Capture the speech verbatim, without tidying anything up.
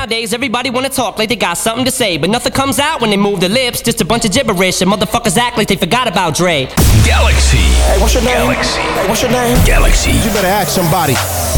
Nowadays, everybody wanna talk like they got something to say, but nothing comes out when they move their lips. Just a bunch of gibberish, and motherfuckers act like they forgot about Dre. Galaxy. Hey, what's your name? Galaxy. Hey, what's your name? Galaxy. You better ask somebody.